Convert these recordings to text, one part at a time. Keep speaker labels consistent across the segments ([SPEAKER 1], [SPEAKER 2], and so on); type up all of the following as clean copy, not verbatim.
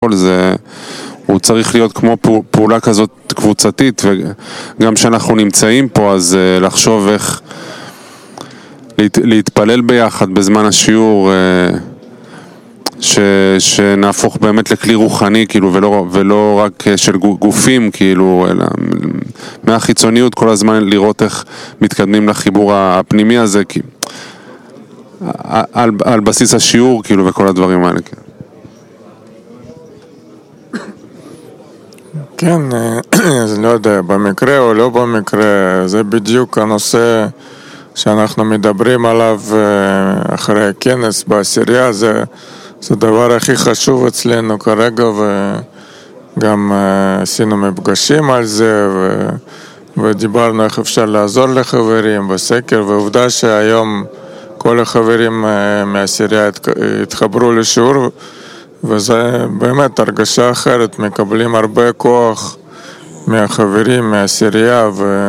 [SPEAKER 1] זה, הוא צריך להיות כמו פעולה כזאת קבוצתית, וגם שאנחנו נמצאים פה, אז לחשוב איך להתפלל ביחד בזמן השיעור, שנהפוך באמת לכלי רוחני, כאילו, ולא רק של גופים, כאילו, אלא מהחיצוניות כל הזמן לראות איך מתקדמים לחיבור הפנימי הזה, על בסיס השיעור, כאילו, וכל הדברים האלה.
[SPEAKER 2] כן, אז לא יודע, במקרה או לא במקרה, זה בדיוק הנושא שאנחנו מדברים עליו אחרי הכנס בעשירייה, זה הדבר הכי חשוב אצלנו כרגע, וגם עשינו מפגשים על זה, ודיברנו איך אפשר לעזור לחברים בסקר, ועובדה שהיום כל החברים מהעשירייה התחברו לשיעור, וזה באמת הרגשה אחרת, מקבלים הרבה כוח מהחברים, מהעשירייה,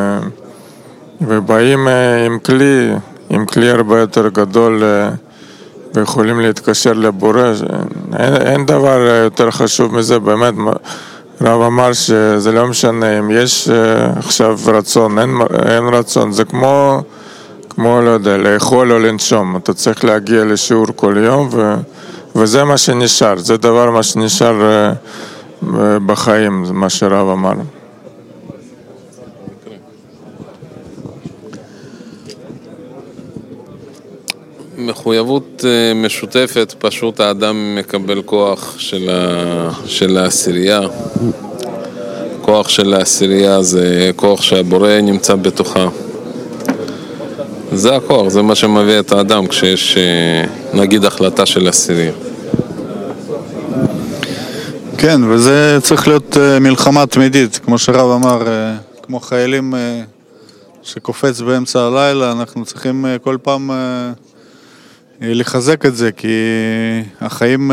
[SPEAKER 2] ובאים עם כלי הרבה יותר גדול, ויכולים להתקשר לבורא. אין דבר יותר חשוב מזה, באמת. רב אמר שזה לא משנה אם יש עכשיו רצון, אין רצון, זה כמו לא יודע, לאכול או לנשום. אתה צריך להגיע לשיעור כל יום, וזה מה שנשאר, זה דבר מה שנשאר בחיים, זה מה שרב אמר.
[SPEAKER 3] מחויבות משותפת, פשוט האדם מקבל כוח של העשירייה. כוח של העשירייה זה כוח שהבורא נמצא בתוכה. זה הכוח, זה מה שמביא את האדם כשיש נגיד החלטה של עשירייה.
[SPEAKER 4] כן, וזה צריך להיות מלחמה תמידית, כמו שרב אמר, כמו חיילים שקופץ באמצע הלילה, אנחנו צריכים כל פעם לחזק את זה, כי החיים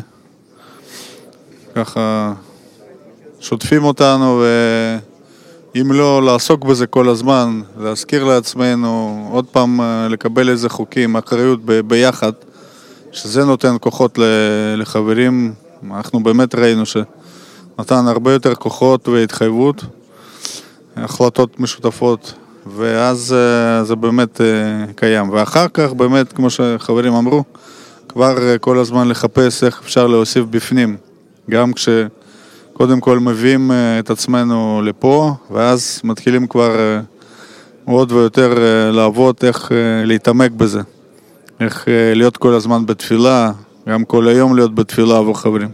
[SPEAKER 4] ככה שוטפים אותנו, ואם לא לעסוק בזה כל הזמן, להזכיר לעצמנו, עוד פעם לקבל איזה חוקים, אחריות ביחד, שזה נותן כוחות לחברים. אנחנו באמת ראינו שנתן הרבה יותר כוחות והתחייבות, החלטות משותפות, ואז זה באמת קיים. ואחר כך באמת, כמו שחברים אמרו, כבר כל הזמן לחפש איך אפשר להוסיף בפנים, גם כשקודם כל מביאים את עצמנו לפה, ואז מתחילים כבר עוד ויותר לעבוד איך להתעמק בזה, איך להיות כל הזמן בתפילה, גם כל היום להיות בתפילה עבור חברים.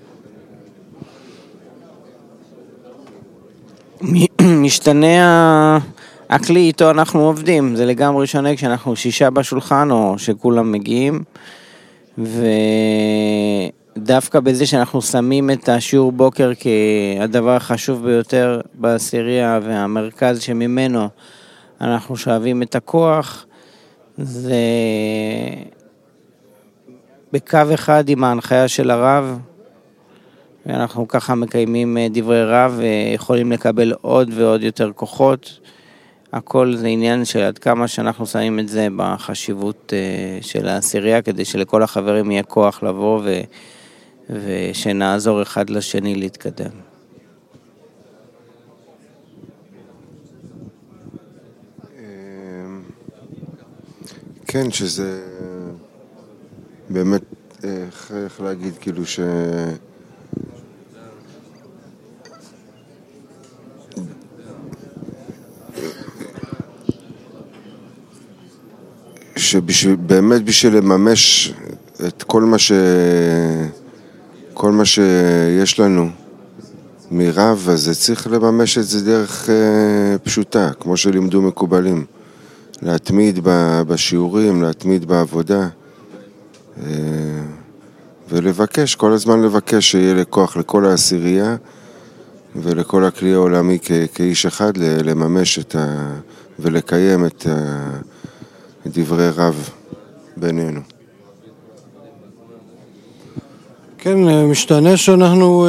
[SPEAKER 5] משתנה הכלי איתו אנחנו עובדים, זה לגמרי שונה כשאנחנו 6 בשולחן או שכולם מגיעים, ודווקא בזה שאנחנו שמים את השיעור בוקר כהדבר החשוב ביותר בעשירייה והמרכז שממנו אנחנו שואבים את הכוח, זה בקו אחד עם ההנחיה של הרב, ואנחנו ככה מקיימים דברי רב ויכולים לקבל עוד ועוד יותר כוחות. הכל זה עניין של עד כמה שאנחנו שמים את זה בחשיבות של העשירייה, כדי שלכל החברים יהיה כוח לבוא ושנעזור אחד לשני להתקדם.
[SPEAKER 6] כן, שזה באמת, איך להגיד, כאילו שבאמת בשביל לממש את כל מה שיש לנו מרב, אז זה צריך לממש את זה דרך פשוטה, כמו שלימדו מקובלים. להתמיד בשיעורים, להתמיד בעבודה, ולבקש, כל הזמן לבקש שיהיה לכוח לכל העשירייה ולכל הכלי העולמי כאיש אחד לממש ולקיים את דברי רב בינינו.
[SPEAKER 7] כן, משתנה שאנחנו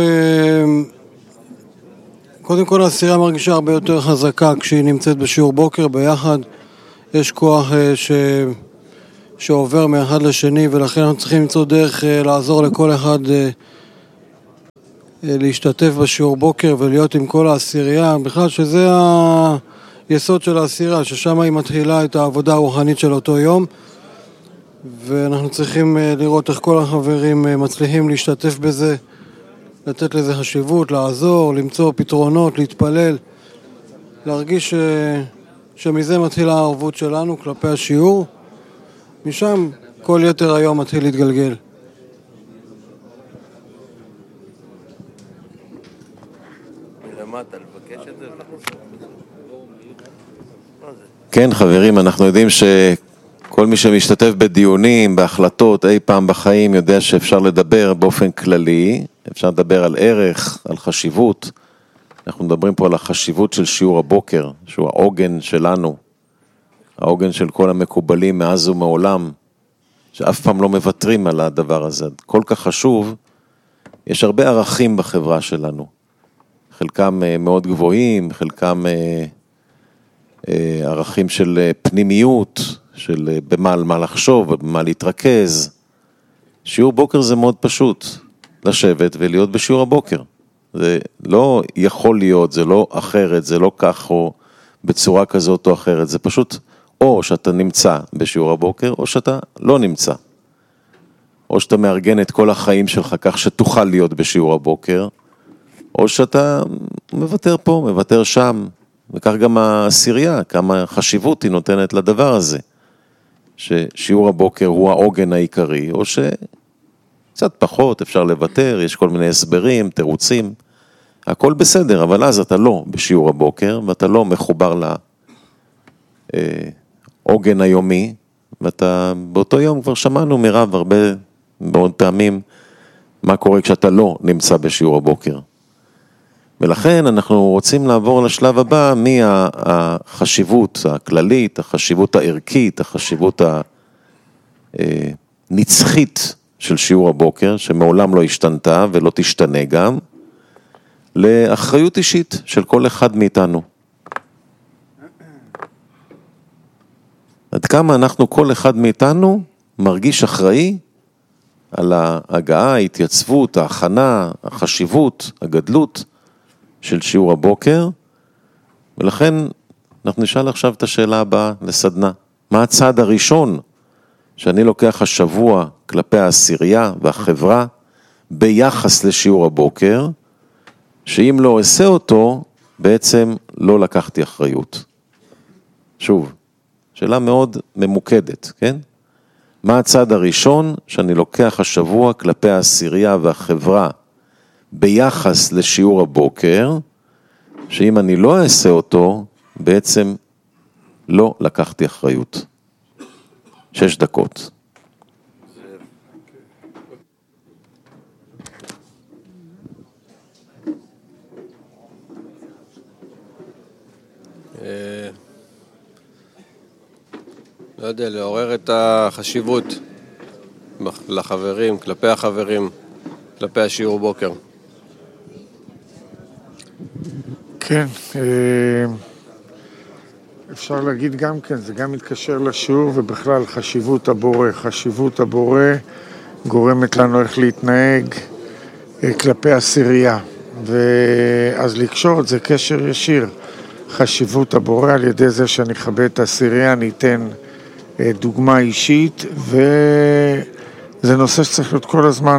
[SPEAKER 7] קודם כל העשירייה מרגישה הרבה יותר חזקה כשהיא נמצאת בשיעור בוקר ביחד. יש כוח שעובר מאחד לשני, ולכן אנחנו צריכים למצוא דרך לעזור לכל אחד להשתתף בשיעור בוקר ולהיות עם כל העשירייה, בכלל שזה היסוד של העשירייה, ששם היא מתחילה את העבודה הרוחנית של אותו יום, ואנחנו צריכים לראות איך כל החברים מצליחים להשתתף בזה, לתת לזה חשיבות, לעזור, למצוא פתרונות, להתפלל, להרגיש שמזה מתחילה הערבות שלנו כלפי השיעור, משם כל יתר היום מתחיל להתגלגל.
[SPEAKER 8] כן, חברים, אנחנו יודעים שכל מי שמשתתף בדיונים, בהחלטות, אי פעם בחיים, יודע שאפשר לדבר באופן כללי, אפשר לדבר על ערך, על חשיבות. אנחנו מדברים פה על החשיבות של שיעור הבוקר, שהוא העוגן שלנו, העוגן של כל המקובלים מאז ומעולם, שאף פעם לא מוותרים על הדבר הזה. כל כך חשוב, יש הרבה ערכים בחברה שלנו. חלקם מאוד גבוהים, חלקם ערכים של פנימיות, של במה לחשוב, במה להתרכז. שיעור בוקר זה מאוד פשוט, לשבת ולהיות בשיעור הבוקר. זה לא יכול להיות, זה לא אחרת, זה לא כך או בצורה כזאת או אחרת, זה פשוט או שאתה נמצא בשיעור הבוקר או שאתה לא נמצא. או שאתה מארגן את כל החיים שלך כך שתוכל להיות בשיעור הבוקר, או שאתה מוותר פה, מוותר שם, וכך גם העשירייה, כמה חשיבות היא נותנת לדבר הזה, ששיעור הבוקר הוא העוגן העיקרי, או שקצת פחות אפשר לוותר, יש כל מיני הסברים, תירוצים, הכל בסדר, אבל אז אתה לא בשיעור הבוקר, ואתה לא מחובר לעוגן היומי, ואתה באותו יום כבר שמענו מרב הרבה מאוד פעמים, מה קורה כשאתה לא נמצא בשיעור הבוקר. ולכן אנחנו רוצים לעבור לשלב הבא, מהחשיבות הכללית, החשיבות הערכית, החשיבות הנצחית של שיעור הבוקר, שמעולם לא השתנתה ולא תשתנה גם, לאחריות אישית של כל אחד מאיתנו. עד כמה אנחנו, כל אחד מאיתנו, מרגיש אחראי על ההגעה, ההתייצבות, ההכנה, החשיבות, הגדלות של שיעור הבוקר, ולכן אנחנו נשאל עכשיו את השאלה הבאה לסדנה. מה הצעד הראשון שאני לוקח השבוע כלפי העשירייה והחברה ביחס לשיעור הבוקר, שאם לא אעשה אותו, בעצם לא לקחתי אחריות. שוב, שאלה מאוד ממוקדת, כן? מה הצעד הראשון שאני לוקח השבוע כלפי העשירייה והחברה ביחס לשיעור הבוקר, שאם אני לא אעשה אותו, בעצם לא לקחתי אחריות. 6 דקות.
[SPEAKER 9] לא יודע, לעורר את החשיבות לחברים, כלפי החברים, כלפי השיעור בוקר.
[SPEAKER 2] כן, אפשר להגיד גם כן, זה גם מתקשר לשיעור ובכלל חשיבות הבורא. חשיבות הבורא גורמת לנו איך להתנהג כלפי העשירייה. ואז לקשור את זה קשר ישיר. חשיבות הבורא על ידי זה שאני אכבד את העשירייה, אני אתן דוגמה אישית, וזה נושא שצריך להיות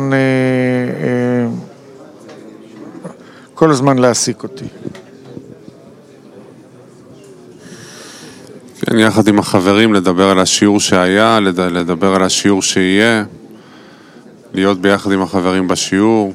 [SPEAKER 2] כל הזמן להעסיק אותי.
[SPEAKER 1] כן, יחד עם החברים לדבר על השיעור שהיה, לדבר על השיעור שיהיה, להיות ביחד עם החברים בשיעור.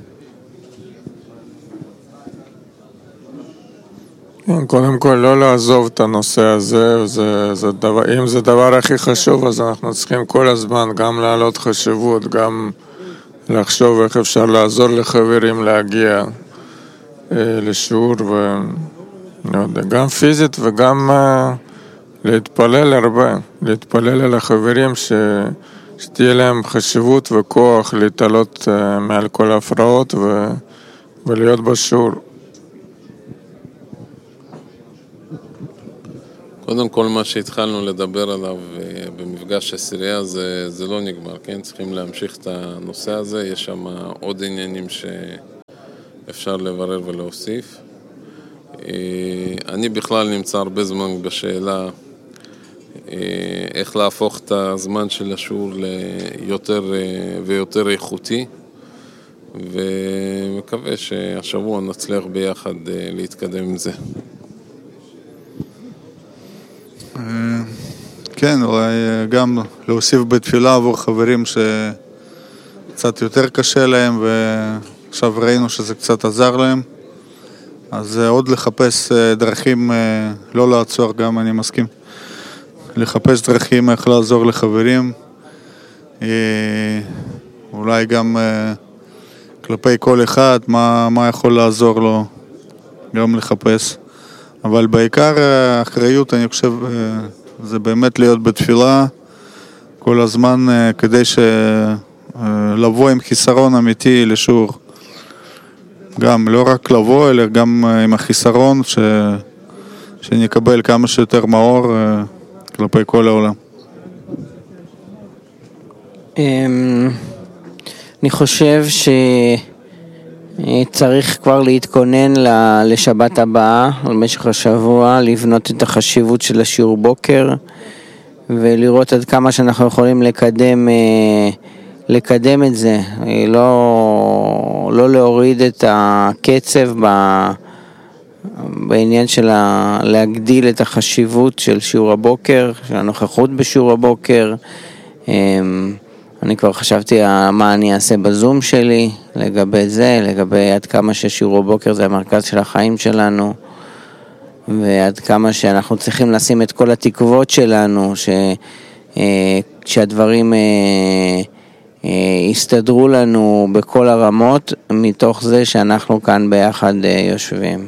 [SPEAKER 2] קודם כל לא לעזוב את הנושא הזה, אם זה דבר הכי חשוב, אז אנחנו צריכים כל הזמן גם להעלות חשיבות, גם לחשוב איך אפשר לעזור לחברים להגיע לשיעור, גם פיזית וגם להתפלל הרבה, להתפלל על החברים שתהיה להם חשיבות וכוח להתעלות מעל כל ההפרעות ולהיות בשיעור.
[SPEAKER 3] קודם כל מה שהתחלנו לדבר עליו במפגש עשירייה זה לא נגמר, כן? צריכים להמשיך את הנושא הזה, יש שם עוד עניינים אפשר לברר ולהוסיף. אני בכלל נמצא הרבה זמן בשאלה איך להפוך את הזמן של השיעור ליותר ויותר איכותי, ומקווה שהשבוע נצליח ביחד להתקדם עם זה.
[SPEAKER 4] כן, אולי גם להוסיף בתפילה עבור חברים שקצת יותר קשה להם, ועכשיו ראינו שזה קצת עזר להם. אז עוד לחפש דרכים, לא לעצור גם, אני מסכים. לחפש דרכים איך לעזור לחברים. אולי גם כלפי כל אחד, מה יכול לעזור לו, גם לחפש. אבל בעיקר האחריות, אני חושב, זה באמת להיות בתפילה כל הזמן, כדי לבוא עם חיסרון אמיתי לשיעור. גם לא רק לבוא, אלא גם עם החיסרון שנקבל כמה שיותר מאור כלפי כל העולם.
[SPEAKER 5] אני חושב שצריך כבר להתכונן לשבת הבאה, במשך השבוע, לבנות את החשיבות של השיעור בוקר, ולראות עד כמה שאנחנו יכולים לקדם את זה, לא להוריד את הקצב בעניין של להגדיל את החשיבות של שיעור הבוקר, של הנוכחות בשיעור הבוקר. אני כבר חשבתי מה אני אעשה בזום שלי לגבי זה, לגבי עד כמה ששיעור הבוקר זה המרכז של החיים שלנו, ועד כמה שאנחנו צריכים לשים את כל התקוות שלנו, שהדברים יסתדרו לנו בכל הרמות, מתוך זה שאנחנו כאן ביחד יושבים.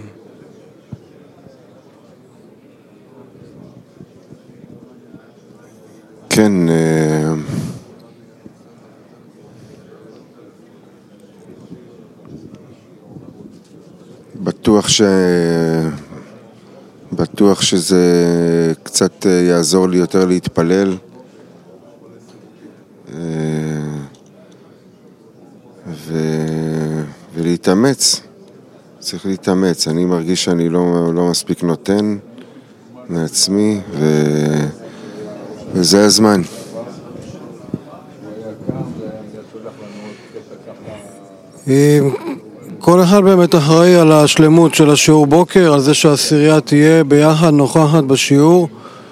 [SPEAKER 6] כן, בטוח שזה קצת יעזור לי יותר להתפלל, ולהתאמץ. צריך להתאמץ. אני מרגיש שאני לא מספיק נותן מעצמי, וזה הזמן.
[SPEAKER 7] כל אחד באמת אחראי על השלמות של השיעור בוקר, על זה שהעשירייה תהיה ביחד נוכחת בשיעור.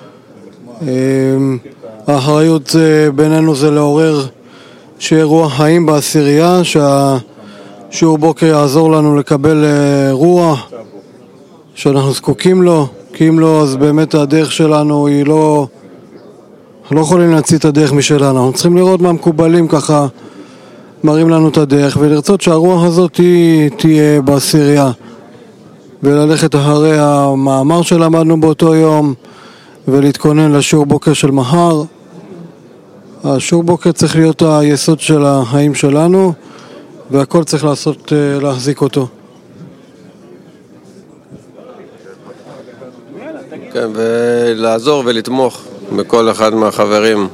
[SPEAKER 7] האחריות בינינו זה לעורר שיהיה רוח חיים בעשירייה, שהשיעור בוקר יעזור לנו לקבל רוח שאנחנו זקוקים לו, כי אם לא, אז באמת הדרך שלנו היא לא יכולים להציע את הדרך משלנו. אנחנו צריכים לראות מה מקובלים ככה מראים לנו את הדרך, ולרצות שהרוח הזאת תהיה בעשירייה, וללכת אחרי המאמר שלמדנו באותו יום, ולהתכונן לשיעור בוקר של מחר. השיעור בוקר צריך להיות היסוד של החיים שלנו, והכל צריך להחזיק אותו.
[SPEAKER 9] כן, ולעזור ולתמוך בכל אחד מהחברים.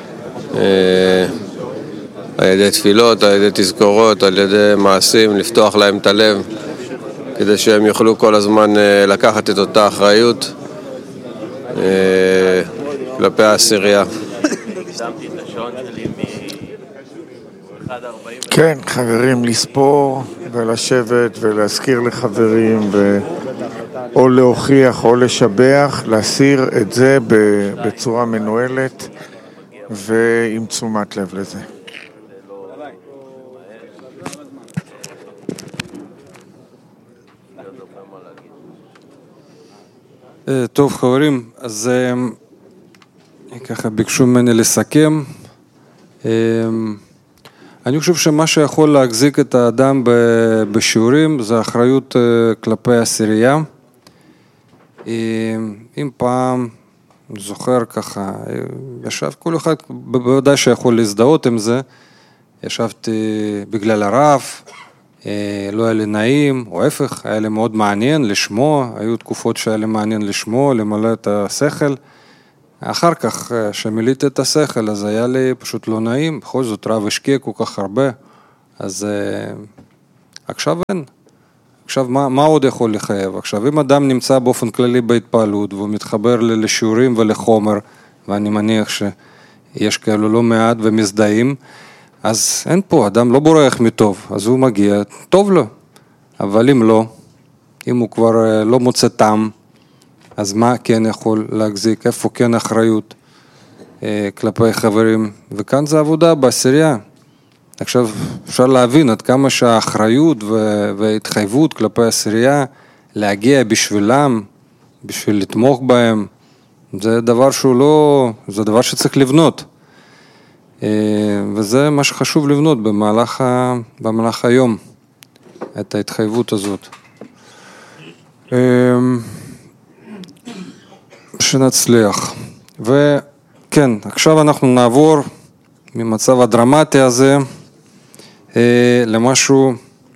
[SPEAKER 9] על ידי תפילות, על ידי תזכורות, על ידי מעשים, לפתוח להם את הלב, כדי שהם יוכלו כל הזמן לקחת את אותה אחריות כלפי העשירייה.
[SPEAKER 2] כן, חברים, לספור ולשבת ולהזכיר לחברים, או להוכיח או לשבח, להסיר את זה בצורה מנוהלת ועם תשומת לב לזה.
[SPEAKER 10] טוב חברים, אז ככה ביקשו ממני לסכם. אני חושב שמה שיכול להחזיק את האדם בשיעורים זה אחריות כלפי העשירייה. אם פעם זוכר ככה, ישב כל אחד בוודאי שיכול להזדהות עם זה, ישבתי בגלל הרב, לא היה לי נעים, או ההפך, היה לי מאוד מעניין לשמוע, היו תקופות שהיה לי מעניין לשמוע, למלא את השכל. אחר כך, שמילאתי את השכל, אז היה לי פשוט לא נעים, בכל זאת רב השקיע כל כך הרבה, אז עכשיו אין. עכשיו, מה עוד יכול לחייב? עכשיו, אם אדם נמצא באופן כללי בהתפעלות, והוא מתחבר לשיעורים ולחומר, ואני מניח שיש כאלו לא מעט ומזדהים, אז אין פה, אדם לא בורח מטוב, אז הוא מגיע, טוב לו. אבל אם לא, אם הוא כבר לא מוצא טעם, אז מה כן יכול להחזיק? איפה כן אחריות כלפי חברים? וכאן זה עבודה בעשירייה. עכשיו אפשר להבין עד כמה שהאחריות וההתחייבות כלפי העשירייה להגיע בשבילם, בשביל לתמוך בהם, זה דבר שהוא לא, זה דבר שצריך לבנות. וזה מה שחשוב לבנות במהלך היום, את ההתחייבות הזאת. שנצליח. וכן, עכשיו אנחנו נעבור ממצב הדרמטי הזה למשהו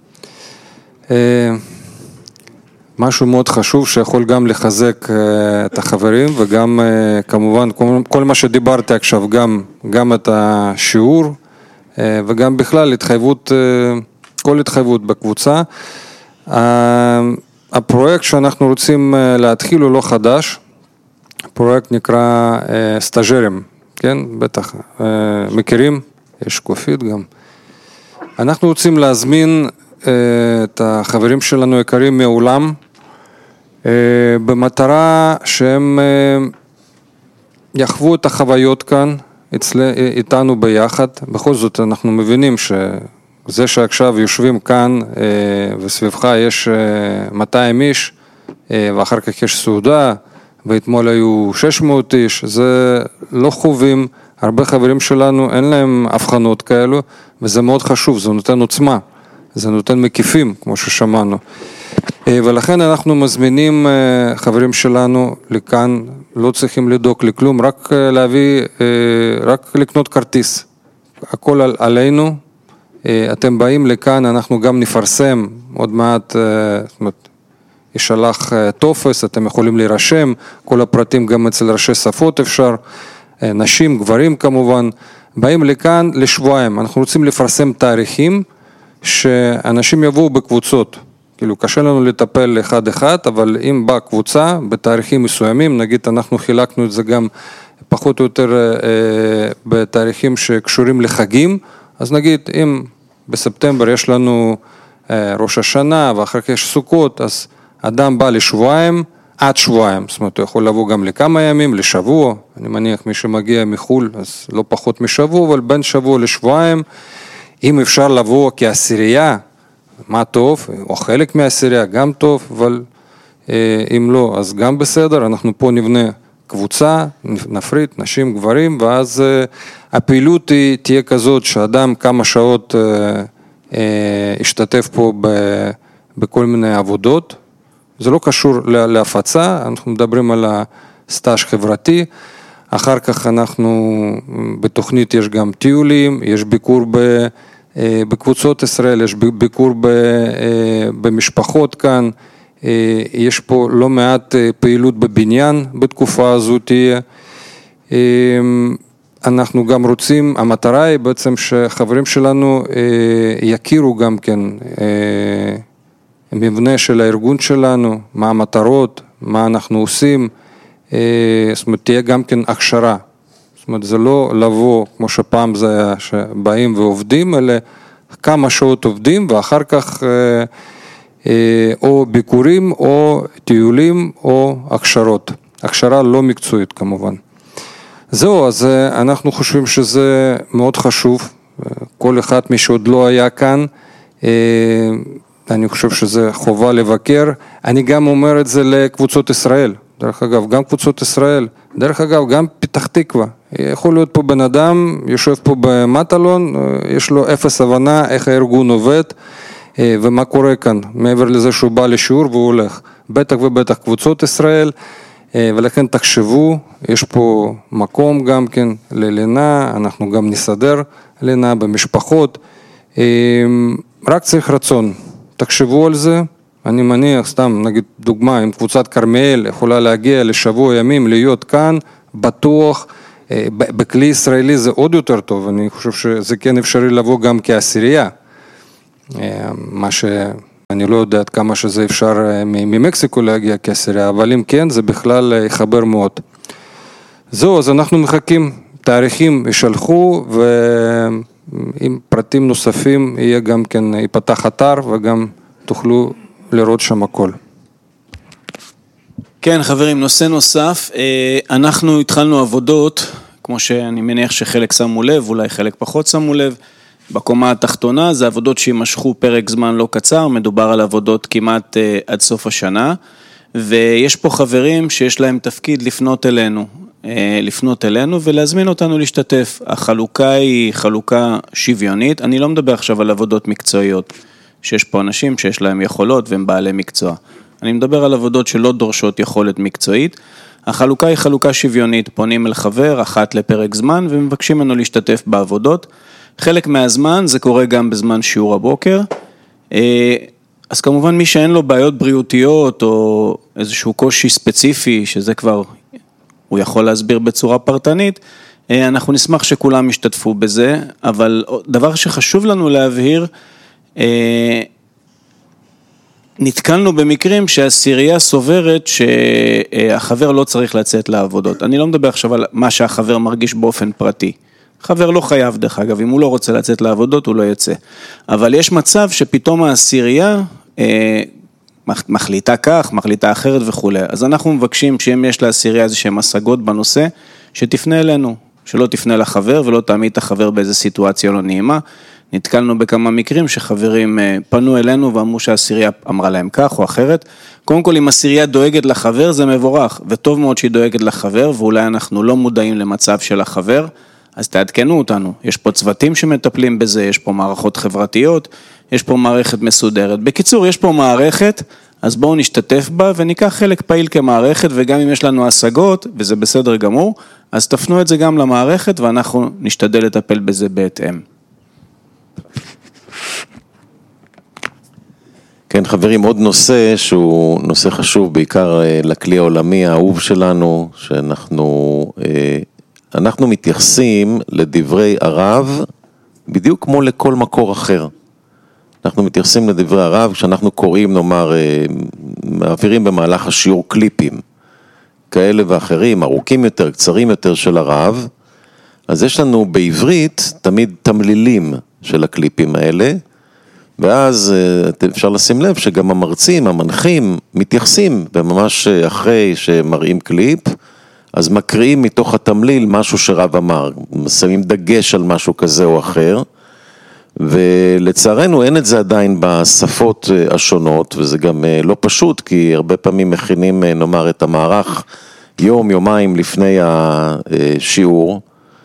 [SPEAKER 10] מאוד חשוב שיכול גם לחזק את החברים וגם כמובן כל מה שדיברתי עכשיו, גם את השיעור וגם בכלל כל התחייבות בקבוצה. הפרויקט שאנחנו רוצים להתחיל הוא לא חדש, הפרויקט נקרא סטאז'רים, כן? בטח מכירים, יש שקופית גם. אנחנו רוצים להזמין את החברים שלנו יקרים מעולם, במטרה שהם יחוו את החוויות כאן, איתנו ביחד. בכל זאת אנחנו מבינים שזה שעכשיו יושבים כאן וסביבך יש 200 איש ואחר כך יש סעודה ואתמול היו 600 איש, זה לא חווים, הרבה חברים שלנו אין להם הבחנות כאלו וזה מאוד חשוב, זה נותן עוצמה, זה נותן מקיפים כמו ששמענו. ולכן אנחנו מזמינים חברים שלנו לכאן, לא צריכים לדאוג לכלום, רק להביא, רק לקנות כרטיס. הכל עלינו, אתם באים לכאן, אנחנו גם נפרסם, עוד מעט ישלח טופס, אתם יכולים להירשם, כל הפרטים גם אצל ראשי שפות אפשר, נשים, גברים כמובן, באים לכאן לשבועיים, אנחנו רוצים לפרסם תאריכים, שאנשים יבואו בקבוצות. כאילו קשה לנו לטפל אחד, אבל אם באה קבוצה בתאריכים מסוימים, נגיד אנחנו חילקנו את זה גם פחות או יותר בתאריכים שקשורים לחגים, אז נגיד אם בספטמבר יש לנו ראש השנה ואחר כך יש סוכות, אז אדם בא לשבועיים, עד שבועיים, זאת אומרת הוא יכול לבוא גם לכמה ימים, לשבוע, אני מניח מי שמגיע מחול, אז לא פחות משבוע, אבל בין שבוע לשבועיים, אם אפשר לבוא כעשירייה, מה טוב, או חלק מהעשירייה גם טוב, אבל אם לא, אז גם בסדר, אנחנו פה נבנה קבוצה, נפריד, נשים, גברים, ואז הפעילות תהיה כזאת שאדם כמה שעות ישתתף פה בכל מיני עבודות, זה לא קשור להפצה, אנחנו מדברים על הסטאז' חברתי, אחר כך אנחנו, בתוכנית יש גם טיולים, יש ביקור בקבוצות ישראל, יש ביקור במשפחות כאן, יש פה לא מעט פעילות בבניין בתקופה הזאת, אנחנו גם רוצים, המטרה היא בעצם שחברים שלנו יכירו גם כן מבנה של הארגון שלנו, מה המטרות, מה אנחנו עושים, זאת אומרת תהיה גם כן הכשרה, זאת אומרת זה לא לבוא כמו שפעם זה היה שבאים ועובדים, אלא כמה שעות עובדים ואחר כך או ביקורים או טיולים או הכשרות, הכשרה לא מקצועית כמובן. זהו, אז אנחנו חושבים שזה מאוד חשוב, כל אחד מי שעוד לא היה כאן, אני חושב שזה חובה לבקר, אני גם אומר את זה לקבוצות ישראל, דרך אגב, גם קבוצות ישראל, דרך אגב, גם פתח תקווה, יכול להיות פה בן אדם, יושב פה במטלון, יש לו אפס הבנה איך הארגון עובד, ומה קורה כאן, מעבר לזה שהוא בא לשיעור והוא הולך, בטח ובטח קבוצות ישראל, ולכן תחשבו, יש פה מקום גם כן ללינה, אנחנו גם נסדר לינה במשפחות, רק צריך רצון, תחשבו על זה, אני מניח, סתם נגיד דוגמה, אם קבוצת קרמיאל יכולה להגיע לשבוע ימים, להיות כאן, בטוח, בכלי ישראלי זה עוד יותר טוב, אני חושב שזה כן אפשרי לבוא גם כעשירייה, מה אני לא יודע עד כמה שזה אפשר ממקסיקו להגיע כעשירייה, אבל אם כן, זה בכלל יחבר מאוד. זהו, אז אנחנו מחכים, תאריכים ישלחו, ועם פרטים נוספים יהיה גם כן, ייפתח אתר, וגם תוכלו לראות שם הכל.
[SPEAKER 11] כן, חברים, נושא נוסף, אנחנו התחלנו עבודות, כמו שאני מניח שחלק שמו לב, אולי חלק פחות שמו לב, בקומה התחתונה, זה עבודות שימשכו פרק זמן לא קצר, מדובר על עבודות כמעט עד סוף השנה, ויש פה חברים שיש להם תפקיד לפנות אלינו ולהזמין אותנו להשתתף. החלוקה היא חלוקה שוויונית, אני לא מדבר עכשיו על עבודות מקצועיות, שיש פה אנשים שיש להם יכולות והם בעלי מקצוע. אני מדבר על עבודות שלא דורשות יכולת מקצועית. החלוקה היא חלוקה שוויונית, פונים אל חבר אחת לפרק זמן ומבקשים ממנו להשתתף בעבודות. חלק מהזמן זה קורה גם בזמן שיעור הבוקר. אז כמובן מי שאין לו בעיות בריאותיות או איזשהו קושי ספציפי, שזה כבר הוא יכול להסביר בצורה פרטנית, אנחנו נשמח שכולם ישתתפו בזה, אבל דבר שחשוב לנו להבהיר, נתקלנו במקרים שהעשירייה סוברת שהחבר לא צריך לצאת לעבודות. אני לא מדבר עכשיו על מה שהחבר מרגיש באופן פרטי. חבר לא חייב דרך אגב, אם הוא לא רוצה לצאת לעבודות הוא לא יצא. אבל יש מצב שפתאום העשירייה מחליטה כך, מחליטה אחרת וכו'. אז אנחנו מבקשים שאם יש לעשירייה איזשהם השגות בנושא, שתפנה אלינו, שלא תפנה לחבר ולא תעמיד את החבר באיזו סיטואציה לא נעימה. נתקלנו בכמה מקרים שחברים פנו אלינו ואמרו שהעשירייה אמרה להם כך או אחרת. קודם כל, אם העשירייה דואגת לחבר זה מבורך, וטוב מאוד שהיא דואגת לחבר, ואולי אנחנו לא מודעים למצב של החבר, אז תעדכנו אותנו. יש פה צוותים שמטפלים בזה, יש פה מערכות חברתיות, יש פה מערכת מסודרת. בקיצור, יש פה מערכת, אז בואו נשתתף בה וניקח חלק פעיל כמערכת, וגם אם יש לנו השגות, וזה בסדר גמור, אז תפנו את זה גם למערכת, ואנחנו נשתדל לטפל בזה בהתאם.
[SPEAKER 8] כן חברים, עוד נושא שהוא נושא חשוב בעיקר לכלי העולמי האהוב שלנו, שאנחנו מתייחסים לדברי הרב בדיוק כמו לכל מקור אחר. אנחנו מתייחסים לדברי הרב כשאנחנו קוראים, נאמר, מעבירים במהלך השיעור קליפים כאלה ואחרים, ארוכים יותר, קצרים יותר של הרב, אז יש לנו בעברית תמיד תמלילים של הקליפים האלה, ואז אפשר לשים לב שגם המרצים, המנחים, מתייחסים, וממש אחרי שמראים קליפ, אז מקריאים מתוך התמליל משהו שרב אמר, שמים דגש על משהו כזה או אחר, ולצערנו אין את זה עדיין בשפות השונות, וזה גם לא פשוט, כי הרבה פעמים מכינים, נאמר, את המערך יום, יומיים לפני השיעור,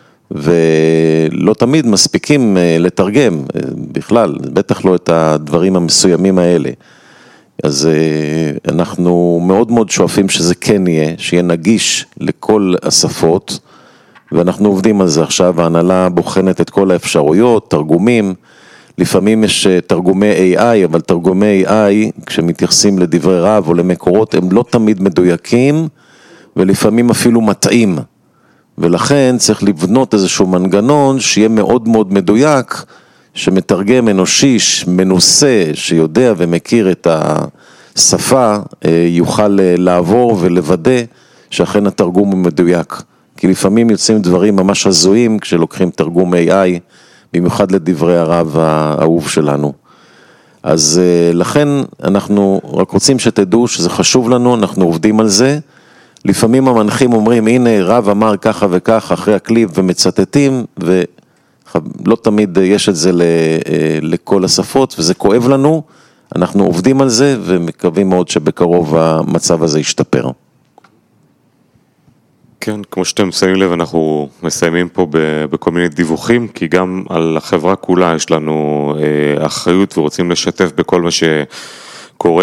[SPEAKER 8] ולא תמיד מספיקים לתרגם בכלל, בטח לא את הדברים המסוימים האלה. אז אנחנו מאוד מאוד שואפים שזה כן יהיה, שיהיה נגיש לכל השפות, ואנחנו עובדים על זה עכשיו, ההנהלה בוחנת את כל האפשרויות, תרגומים, לפעמים יש תרגומי AI, אבל תרגומי AI, כשמתייחסים לדברי רב או למקורות, הם לא תמיד מדויקים, ולפעמים אפילו מטעים. ולכן צריך לבנות איזשהו מנגנון שיהיה מאוד מאוד מדויק, שמתרגם אנושי, מנוסה, שיודע ומכיר את השפה, יוכל לעבור ולוודא שאכן התרגום הוא מדויק. כי לפעמים יוצאים דברים ממש הזויים כשלוקחים תרגום AI, במיוחד לדברי הרב האהוב שלנו. אז לכן אנחנו רק רוצים שתדעו שזה חשוב לנו, אנחנו עובדים על זה. לפעמים המנחים אומרים, הנה רב אמר ככה וככה אחרי הקליפ ומצטטים, ולא תמיד יש את זה לכל השפות, וזה כואב לנו, אנחנו עובדים על זה ומקווים מאוד שבקרוב המצב הזה ישתפר.
[SPEAKER 1] כן, כמו שאתם שמים לב, אנחנו מסיימים פה בכל מיני דיווחים, כי גם על החברה כולה יש לנו אחריות ורוצים לשתף בכל מה שקורה.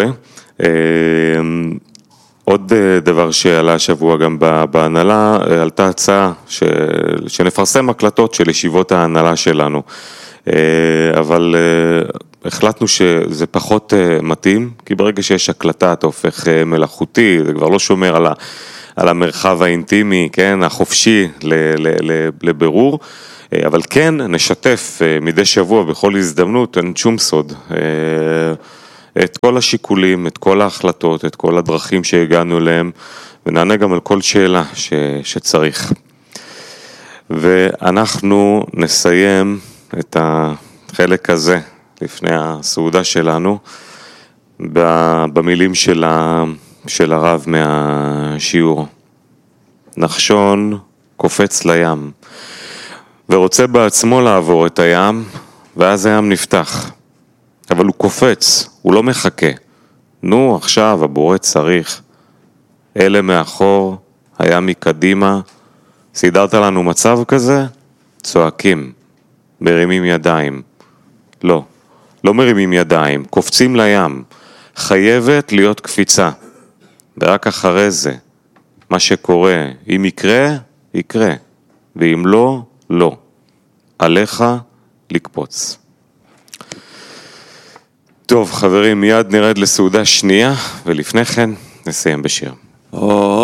[SPEAKER 1] עוד דבר שעלה השבוע גם בהנהלה, עלתה הצעה שנפרסם הקלטות של ישיבות ההנהלה שלנו, אבל החלטנו שזה פחות מתאים, כי ברגע שיש הקלטה אתה הופך מלאכותי, זה כבר לא שומר על המרחב האינטימי, כן, החופשי לבירור, אבל כן נשתף מדי שבוע בכל הזדמנות, אין שום סוד. את כל השיקולים, את כל ההחלטות, את כל הדרכים שהגענו אליהם, ונענה גם על כל שאלה שצריך. ואנחנו נסיים את החלק הזה, לפני הסעודה שלנו, במילים של הרב מהשיעור. נחשון קופץ לים, ורוצה בעצמו לעבור את הים, ואז הים נפתח. אבל הוא קופץ, הוא לא מחכה. נו, עכשיו הבורא צריך. אלה מאחור, הים מקדימה. סידרת לנו מצב כזה? צועקים, מרימים ידיים. לא מרימים ידיים, קופצים לים. חייבת להיות קפיצה. ורק אחרי זה, מה שקורה, אם יקרה, יקרה. ואם לא, לא. עליך לקפוץ. טוב, חברים, מיד נרד לסעודה שנייה, ולפני כן נסיים בשיר.